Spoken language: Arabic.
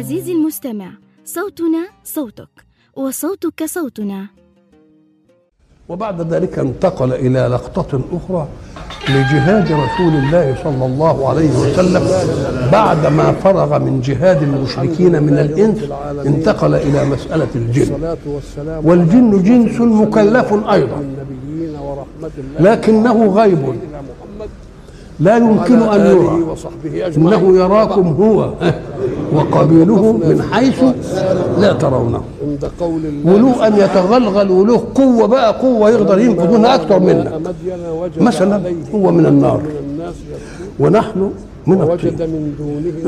عزيزي المستمع، صوتنا صوتك وصوتك صوتنا. وبعد ذلك انتقل إلى لقطة أخرى لجهاد رسول الله صلى الله عليه وسلم. بعدما فرغ من جهاد المشركين من الإنس انتقل إلى مسألة الجن. والجن جنس مكلف أيضا، لكنه غيب لا يمكن أن يرى. إنه يراكم هو وقبيله من حيث لا ترونه، وله أن يتغلغل وله قوة، بقى قوة يقدر ينفذونها أكثر منا. مثلا هو من النار ونحن من الطين.